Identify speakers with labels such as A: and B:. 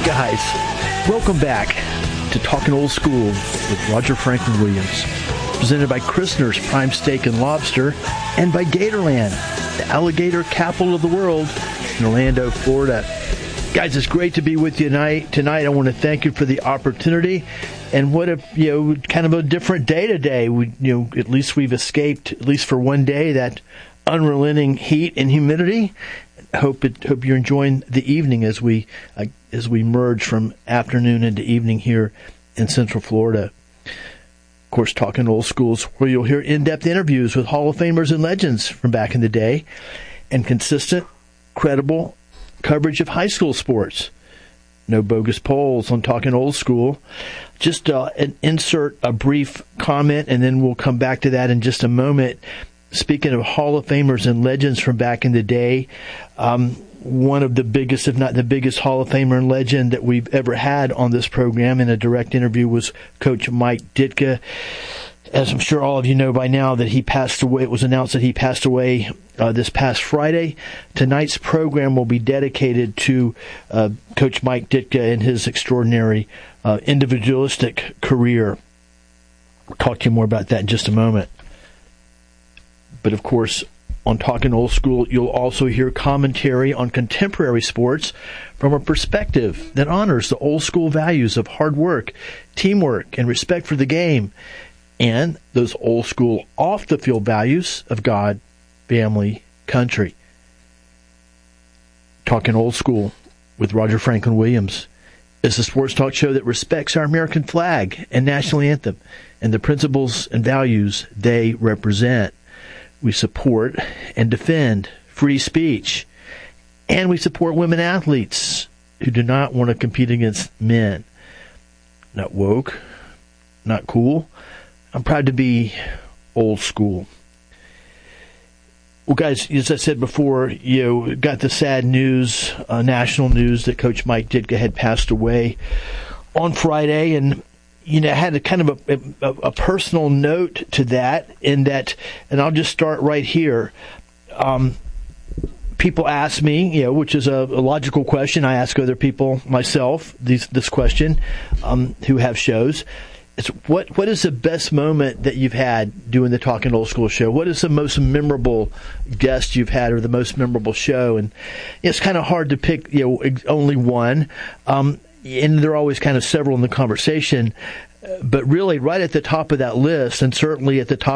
A: Guys, welcome back to Talking Old School with Roger Franklin Williams, presented by Christner's Prime Steak and Lobster and by Gatorland, the alligator capital of the world in Orlando, Florida. Guys, it's great to be with you tonight. I want to thank you for the opportunity, and what a kind of a different day today. At least we've escaped, at least for one day, that unrelenting heat and humidity. Hope you're enjoying the evening as we merge from afternoon into evening here in Central Florida. Of course, Talking Old Schools, where you'll hear in-depth interviews with Hall of Famers and legends from back in the day, and consistent, credible coverage of high school sports. No bogus polls on Talking Old School. Just insert a brief comment, and then we'll come back to that in just a moment. Speaking of Hall of Famers and legends from back in the day, one of the biggest, if not the biggest, Hall of Famer and legend that we've ever had on this program in a direct interview was Coach Mike Ditka. As I'm sure all of you know by now, that he passed away. It was announced that he passed away this past Friday. Tonight's program will be dedicated to Coach Mike Ditka and his extraordinary individualistic career. We'll talk to you more about that in just a moment. But of course, on Talking Old School, you'll also hear commentary on contemporary sports from a perspective that honors the old school values of hard work, teamwork, and respect for the game, and those old school off-the-field values of God, family, country. Talking Old School with Roger Franklin Williams is a sports talk show that respects our American flag and national anthem and the principles and values they represent. We support and defend free speech, and we support women athletes who do not want to compete against men. Not woke, not cool. I'm proud to be old school. Well, guys, as I said before, got the sad news, national news, that Coach Mike Ditka had passed away on Friday, and had a kind of a personal note to that, in that, and I'll just start right here. People ask me, which is a logical question. I ask other people, myself, this question, who have shows. It's what is the best moment that you've had doing the Talking Old School show? What is the most memorable guest you've had, or the most memorable show? And it's kind of hard to pick, only one. And there are always kind of several in the conversation, but really right at the top of that list, and certainly at the top